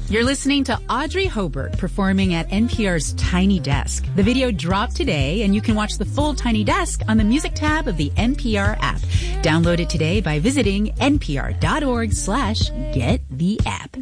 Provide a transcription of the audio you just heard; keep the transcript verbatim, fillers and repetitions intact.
You're listening to Audrey Hobart performing at N P R's Tiny Desk. The video dropped today, and you can watch the full Tiny Desk on the music tab of the N P R app. Download it today by visiting npr.org slash get the app.